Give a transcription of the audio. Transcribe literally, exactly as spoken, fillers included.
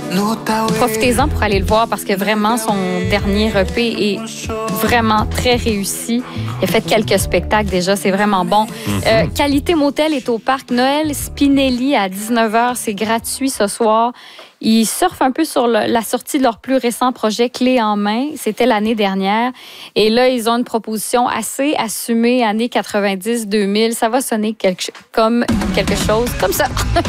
Profitez-en pour aller le voir parce que vraiment, son dernier E P est vraiment très réussi. Il a fait quelques spectacles déjà, c'est vraiment bon. Mm-hmm. Euh, Qualité Motel est au parc Noël Spinelli à dix-neuf heures. C'est gratuit ce soir. Ils surfent un peu sur le, la sortie de leur plus récent projet Clé en main. C'était l'année dernière. Et là, ils ont une proposition assez assumée, années quatre-vingt-dix deux mille. Ça va sonner quelque, comme quelque chose comme ça.